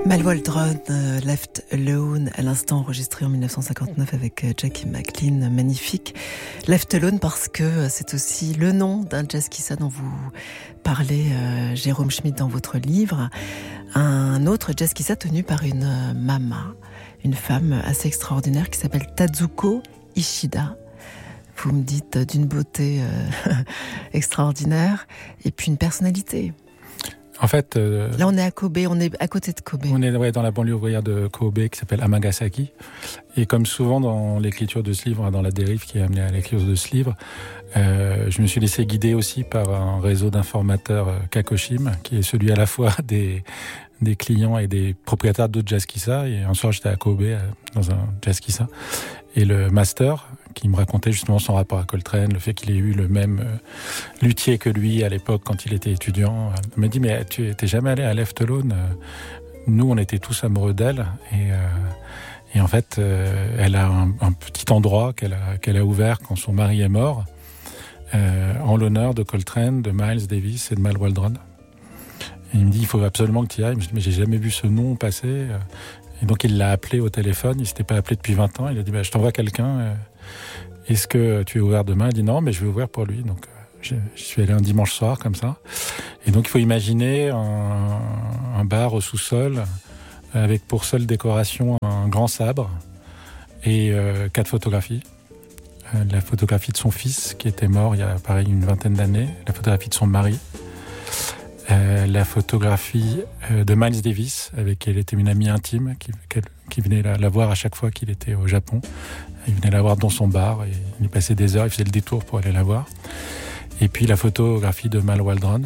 Mal Waldron, Left Alone, à l'instant enregistré en 1959 avec Jackie McLean, magnifique. Left Alone parce que c'est aussi le nom d'un jazzkissa dont vous parlez, Jérôme Schmidt, dans votre livre. Un autre jazzkissa tenu par une mama, une femme assez extraordinaire qui s'appelle Tazuko Ishida. Vous me dites d'une beauté extraordinaire et puis une personnalité. En fait, là, on est à Kobe, on est à côté de Kobe. On est dans la banlieue ouvrière de Kobe qui s'appelle Amagasaki. Et comme souvent dans l'écriture de ce livre, dans la dérive qui a amené à l'écriture de ce livre, je me suis laissé guider aussi par un réseau d'informateurs Kakoshim, qui est celui à la fois des clients et des propriétaires d'autres jazzkissa. Et un soir, j'étais à Kobe dans un jazzkissa. Et le master, qui me racontait justement son rapport à Coltrane, le fait qu'il ait eu le même luthier que lui à l'époque quand il était étudiant, m'a dit « Mais tu n'es jamais allé à Left Alone ?» Nous, on était tous amoureux d'elle. Et en fait, elle a un petit endroit qu'elle a ouvert quand son mari est mort, en l'honneur de Coltrane, de Miles Davis et de Mal Waldron. Et il me dit « Il faut absolument que tu y ailles. » Je me dis « Mais j'ai jamais vu ce nom passer. » Et donc, il l'a appelé au téléphone. Il ne s'était pas appelé depuis 20 ans. Il a dit « Je t'envoie quelqu'un. Est-ce que tu es ouvert demain ?» Il dit « Non, mais je vais ouvrir pour lui. » Donc, je suis allé un dimanche soir, comme ça. Et donc, il faut imaginer un bar au sous-sol avec pour seule décoration un grand sabre et 4 photographies. La photographie de son fils, qui était mort il y a, pareil, une vingtaine d'années. La photographie de son mari. La photographie de Miles Davis, avec qui elle était une amie intime, qui venait la voir à chaque fois qu'il était au Japon. Il venait la voir dans son bar, et il passait des heures, il faisait le détour pour aller la voir. Et puis la photographie de Mal Waldron.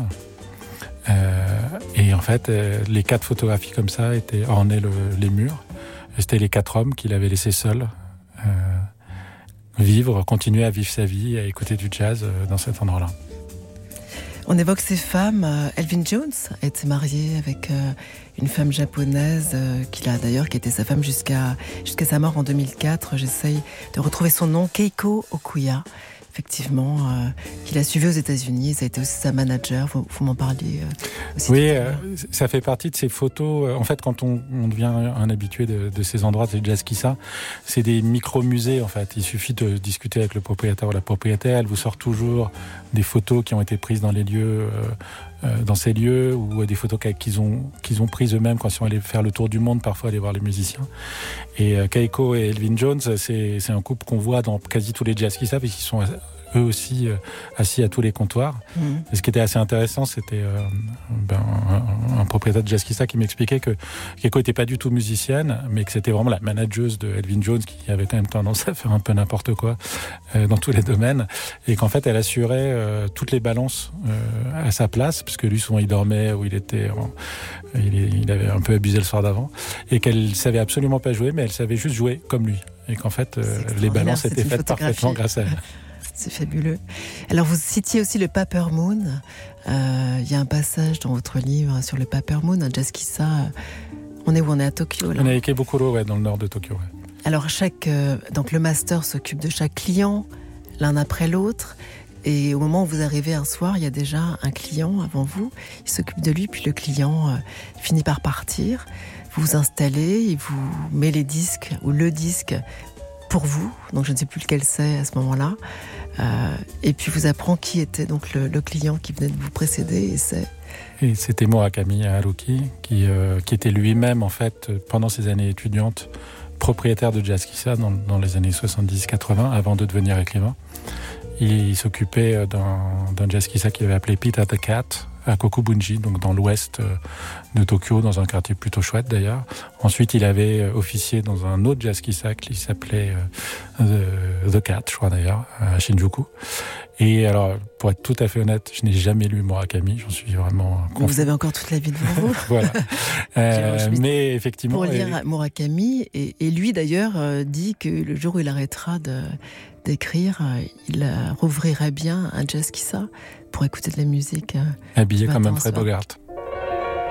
Et en fait, les 4 photographies comme ça ornaient les murs. Et c'était les 4 hommes qu'il avait laissés seuls continuer à vivre sa vie, à écouter du jazz dans cet endroit-là. On évoque ces femmes. Elvin Jones a été marié avec une femme japonaise qui était sa femme jusqu'à sa mort en 2004. J'essaye de retrouver son nom, Keiko Okuya. Effectivement, qu'il a suivi aux États-Unis. Ça a été aussi sa manager. Vous m'en parliez aussi. Oui, ça fait partie de ces photos. En fait, quand on devient un habitué de ces endroits, de jazzkissa, c'est des micro-musées, en fait. Il suffit de discuter avec le propriétaire ou la propriétaire. Elle vous sort toujours des photos qui ont été prises dans les lieux, dans ces lieux, ou des photos qu'ils ont prises eux-mêmes quand ils sont allés faire le tour du monde, parfois aller voir les musiciens. Et Keiko et Elvin Jones, c'est un couple qu'on voit dans quasi tous les jazzkissa, parce qu'ils sont eux aussi assis à tous les comptoirs. Et ce qui était assez intéressant, c'était un propriétaire de jazzkissa qui m'expliquait que Keiko n'était pas du tout musicienne, mais que c'était vraiment la manageuse de Elvin Jones, qui avait quand même tendance à faire un peu n'importe quoi dans tous les domaines, et qu'en fait elle assurait toutes les balances à sa place, parce que lui souvent il dormait ou il avait un peu abusé le soir d'avant, et qu'elle savait absolument pas jouer, mais elle savait juste jouer comme lui, et qu'en fait les balances étaient faites parfaitement grâce à elle. C'est fabuleux. Alors, vous citiez aussi le Paper Moon. Il y a un passage dans votre livre sur le Paper Moon, un jazzkissa. On est à Tokyo, là. On est à Ikebukuro, dans le nord de Tokyo. Ouais. Alors, donc le master s'occupe de chaque client, l'un après l'autre. Et au moment où vous arrivez un soir, il y a déjà un client avant vous. Il s'occupe de lui, puis le client finit par partir. Vous vous installez, il vous met les disques, ou le disque, pour vous. Donc, je ne sais plus lequel c'est à ce moment-là. Et puis vous apprend qui était donc le client qui venait de vous précéder, et c'était Murakami Haruki qui était lui-même en fait pendant ses années étudiantes propriétaire de jazzkissa dans les années 70-80 avant de devenir écrivain. Il s'occupait d'un jazzkissa qu'il avait appelé Pete at the Cat à Kokubunji, donc dans l'ouest de Tokyo, dans un quartier plutôt chouette d'ailleurs. Ensuite, il avait officié dans un autre jazzkissa qui s'appelait The Cat, je crois d'ailleurs, à Shinjuku. Et alors, pour être tout à fait honnête, je n'ai jamais lu Murakami, j'en suis vraiment confus. Vous avez encore toute la vie devant vous. Voilà. Mais effectivement... Pour lire Murakami, et lui d'ailleurs dit que le jour où il arrêtera d'écrire, il rouvrirait bien un jazzkissa pour écouter de la musique. Habillé comme un Humphrey Bogart.